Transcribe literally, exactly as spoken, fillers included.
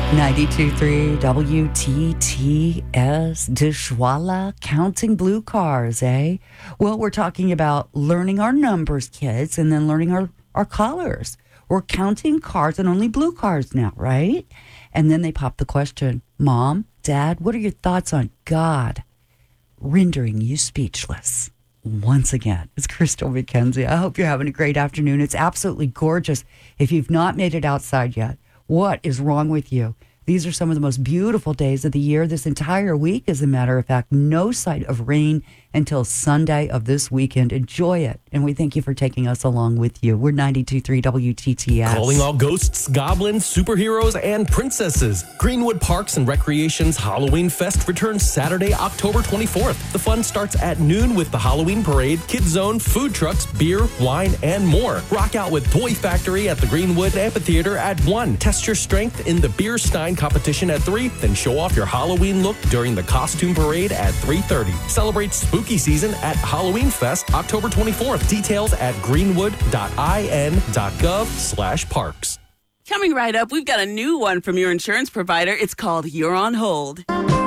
ninety-two point three W T T S, Dishwalla, counting blue cars, eh? Well, we're talking about learning our numbers, kids, and then learning our, our colors. We're counting cars and only blue cars now, right? And then they pop the question, Mom, Dad, what are your thoughts on God rendering you speechless? Once again, it's Crystal McKenzie. I hope you're having a great afternoon. It's absolutely gorgeous. If you've not made it outside yet, what is wrong with you? These are some of the most beautiful days of the year. This entire week, as a matter of fact, no sight of rain until Sunday of this weekend. Enjoy it. And we thank you for taking us along with you. We're ninety-two point three W T T S. Calling all ghosts, goblins, superheroes, and princesses. Greenwood Parks and Recreation's Halloween Fest returns Saturday, October twenty-fourth. The fun starts at noon with the Halloween Parade, Kids Zone, food trucks, beer, wine, and more. Rock out with Toy Factory at the Greenwood Amphitheater at one. Test your strength in the Beer Stein competition at three. Then show off your Halloween look during the Costume Parade at three thirty. Celebrate spooky season at Halloween Fest October twenty-fourth. Details at greenwood.in.gov slash parks. Coming right up, we've got a new one from your insurance provider. It's called You're on Hold.